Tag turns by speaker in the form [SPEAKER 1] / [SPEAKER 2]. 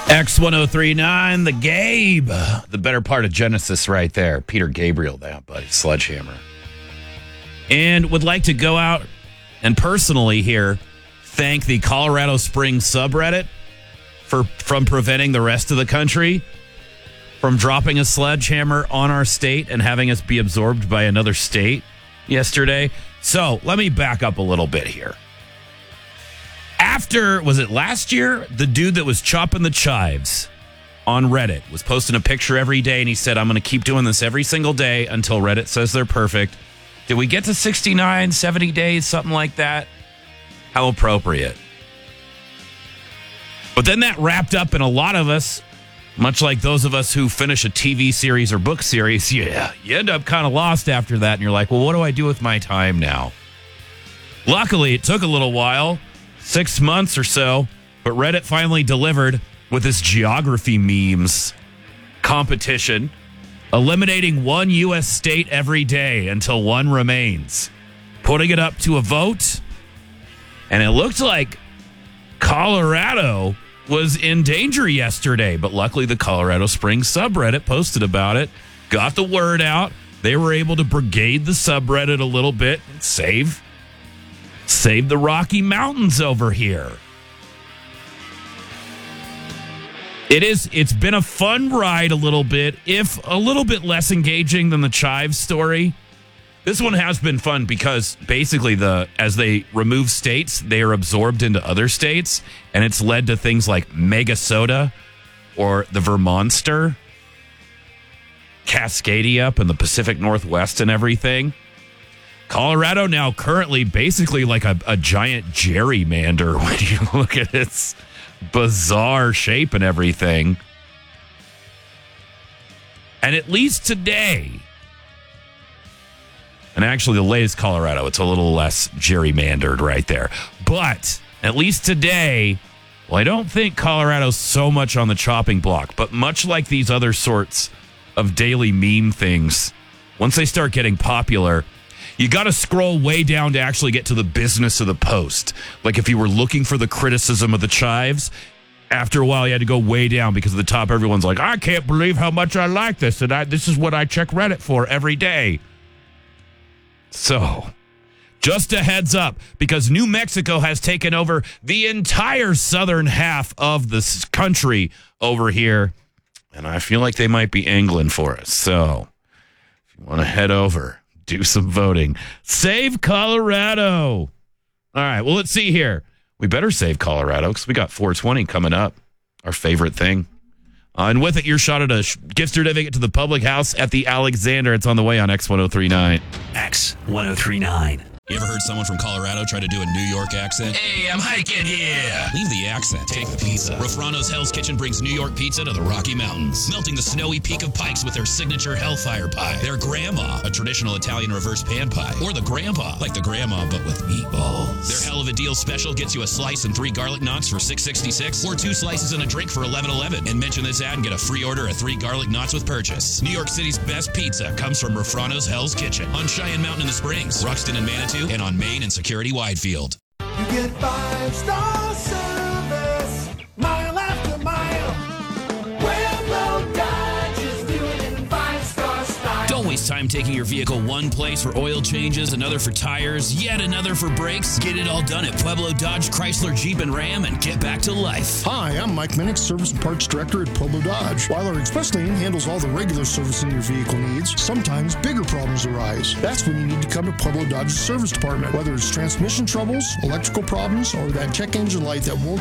[SPEAKER 1] X1039, the Gabe. The better part of Genesis right there. Peter Gabriel, that buddy. Sledgehammer. And would like to go out and personally here thank the Colorado Springs subreddit from preventing the rest of the country from dropping a sledgehammer on our state and having us be absorbed by another state yesterday. So let me back up a little bit here. After, was it last year? The dude that was chopping the chives on Reddit was posting a picture every day, and he said, I'm going to keep doing this every single day until Reddit says they're perfect. Did we get to 69, 70 days, something like that? How appropriate. But then that wrapped up in a lot of us, much like those of us who finish a TV series or book series, you end up kind of lost after that, and you're like, well, what do I do with my time now? Luckily, it took a little while. 6 months or so, but Reddit finally delivered with this geography memes competition, eliminating one U.S. state every day until one remains, putting it up to a vote, and it looked like Colorado was in danger yesterday, but luckily the Colorado Springs subreddit posted about it, got the word out. They were able to brigade the subreddit a little bit and save the Rocky Mountains over here. It's been a fun ride a little bit, if a little bit less engaging than the Chives story. This one has been fun because basically as they remove states, they are absorbed into other states, and it's led to things like Mega Soda or the Vermonster, Cascadia up in the Pacific Northwest and everything. Colorado now currently basically like a giant gerrymander when you look at its bizarre shape and everything. And at least today, and actually the latest Colorado, it's a little less gerrymandered right there. But at least today, well, I don't think Colorado's so much on the chopping block, but much like these other sorts of daily meme things, once they start getting popular, you got to scroll way down to actually get to the business of the post. Like if you were looking for the criticism of the Chives, after a while you had to go way down because at the top everyone's like, I can't believe how much I like this, and this is what I check Reddit for every day. So, just a heads up, because New Mexico has taken over the entire southern half of this country over here, and I feel like they might be angling for us. So, if you want to head over, do some voting. Save Colorado. All right, well, let's see here. We better save Colorado because we got 420 coming up, our favorite thing. And with it, your shot at a gift certificate to the public house at the Alexander. It's on the way on X1039.
[SPEAKER 2] X1039.
[SPEAKER 3] You ever heard someone from Colorado try to do a New York accent?
[SPEAKER 1] Hey, I'm hiking here.
[SPEAKER 3] Leave the accent. Take the pizza. Rafrano's Hell's Kitchen brings New York pizza to the Rocky Mountains, melting the snowy peak of Pikes with their signature Hellfire Pie. Their Grandma, a traditional Italian reverse pan pie. Or the Grandpa, like the Grandma but with meatballs. Their Hell of a Deal special gets you a slice and 3 garlic knots for $6.66, or 2 slices and a drink for $11.11. And mention this ad and get a free order of 3 garlic knots with purchase. New York City's best pizza comes from Rafrano's Hell's Kitchen on Cheyenne Mountain in the Springs, Ruxton and Manitou, and on Main and Security Widefield.
[SPEAKER 4] You get 5-star service, mile after mile. Pueblo Dodge is doing it in 5-star style.
[SPEAKER 3] Don't waste time taking your vehicle one place for oil changes, another for tires, yet another for brakes. Get it all done at Pueblo Dodge, Chrysler, Jeep, and Ram, and get back to life.
[SPEAKER 5] Hi, I'm Mike Minnick, Service and Parts Director at Pueblo Dodge. While our express lane handles all the regular servicing your vehicle needs, sometimes bigger problems arise. That's when you need to come to Pueblo Dodge's service department. Whether it's transmission troubles, electrical problems, or that check engine light that won't